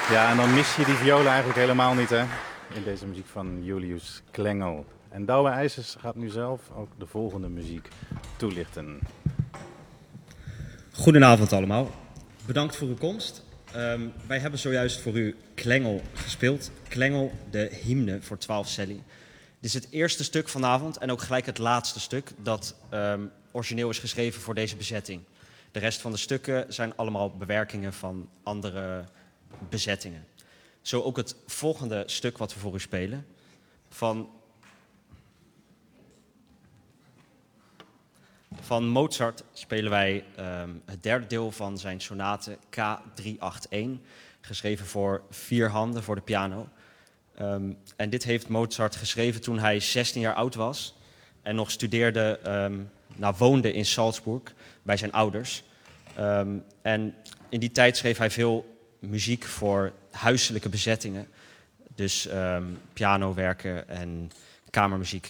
Ja, en dan mis je die violen eigenlijk helemaal niet, hè? In deze muziek van Julius Klengel. En Douwe IJsers gaat nu zelf ook de volgende muziek toelichten. Goedenavond allemaal. Bedankt voor uw komst. Wij hebben zojuist voor u Klengel gespeeld. Klengel, de hymne voor 12 celli. Dit is het eerste stuk vanavond en ook gelijk het laatste stuk dat origineel is geschreven voor deze bezetting. De rest van de stukken zijn allemaal bewerkingen van andere bezettingen. Zo ook het volgende stuk wat we voor u spelen. Van Mozart spelen wij het derde deel van zijn sonate K381, geschreven voor 4 handen voor de piano. En dit heeft Mozart geschreven toen hij 16 jaar oud was en nog studeerde, woonde in Salzburg bij zijn ouders. En in die tijd schreef hij veel muziek voor huiselijke bezettingen. Dus pianowerken en kamermuziek,